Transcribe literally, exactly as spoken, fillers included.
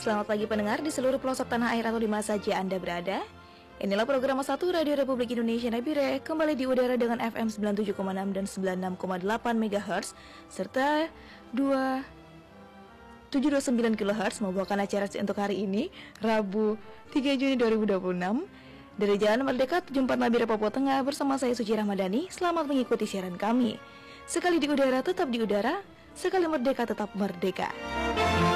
Selamat pagi pendengar di seluruh pelosok tanah air atau di mana saja Anda berada. Inilah program satu Radio Republik Indonesia Nabire, kembali di udara dengan F M sembilan puluh tujuh koma enam dan sembilan puluh enam koma delapan megahertz serta dua tujuh dua sembilan kilohertz membawakan acara untuk hari ini, Rabu tiga Juni dua ribu dua puluh enam dari Jalan Merdeka tujuh puluh empat Nabire, Papua Tengah bersama saya Suci Ramadhani. Selamat mengikuti siaran kami. Sekali di udara tetap di udara, sekali merdeka tetap merdeka.